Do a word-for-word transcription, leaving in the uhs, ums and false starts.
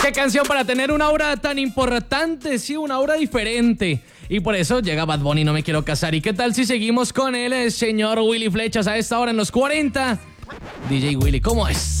Qué canción para tener una aura tan importante, sí, una aura diferente. Y por eso llega Bad Bunny, No Me Quiero Casar. ¿Y qué tal si seguimos con el señor Willy Flechas a esta hora en los cuarenta? D J Willy, ¿cómo es?